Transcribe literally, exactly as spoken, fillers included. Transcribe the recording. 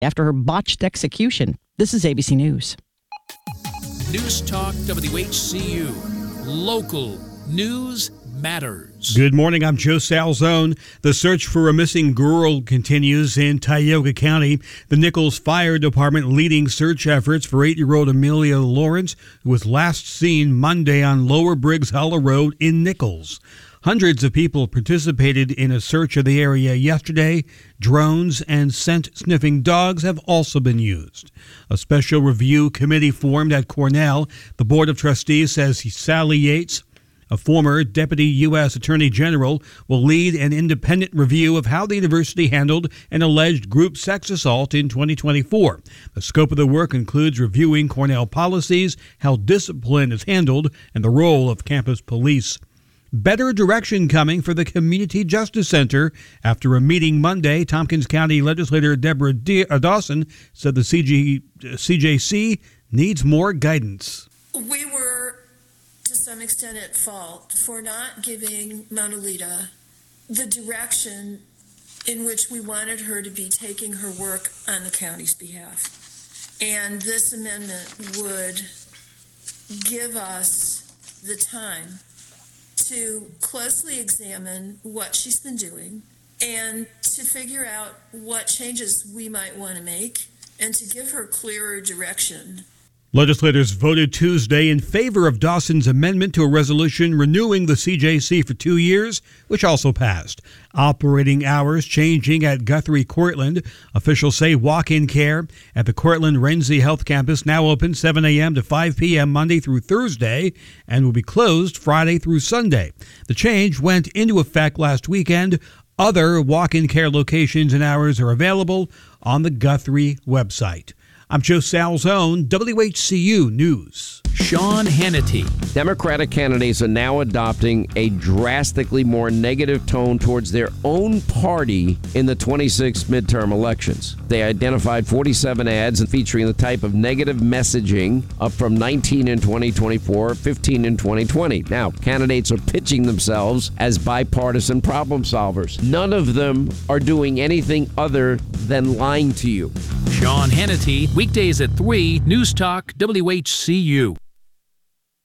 after her botched execution. This is A B C News. News Talk W H C U. Local news matters. Good morning. I'm Joe Salzone. The search for a missing girl continues in Tioga County. The Nichols Fire Department leading search efforts for eight-year-old Amelia Lawrence, who was last seen Monday on Lower Briggs Hollow Road in Nichols. Hundreds of people participated in a search of the area yesterday. Drones and scent-sniffing dogs have also been used. A special review committee formed at Cornell. The Board of Trustees says Sally Yates, a former Deputy U S Attorney General, will lead an independent review of how the university handled an alleged group sex assault in twenty twenty-four. The scope of the work includes reviewing Cornell policies, how discipline is handled, and the role of campus police. Better direction coming for the Community Justice Center. After a meeting Monday, Tompkins County Legislator Deborah D- Dawson said the C G- C J C needs more guidance. We were, to some extent, at fault for not giving Manuelita the direction in which we wanted her to be taking her work on the county's behalf. And this amendment would give us the time to closely examine what she's been doing and to figure out what changes we might want to make and to give her clearer direction. Legislators voted Tuesday in favor of Dawson's amendment to a resolution renewing the C J C for two years, which also passed. Operating hours changing at Guthrie Cortland. Officials say walk-in care at the Cortland Renzi Health Campus now open seven a.m. to five p.m. Monday through Thursday and will be closed Friday through Sunday. The change went into effect last weekend. Other walk-in care locations and hours are available on the Guthrie website. I'm Joe Salzone, W H C U News. Sean Hannity. Democratic candidates are now adopting a drastically more negative tone towards their own party in the twenty-six midterm elections. They identified forty-seven ads featuring the type of negative messaging, up from nineteen in twenty twenty-four, fifteen in twenty twenty. Now, candidates are pitching themselves as bipartisan problem solvers. None of them are doing anything other than lying to you. Sean Hannity, weekdays at three, News Talk W H C U.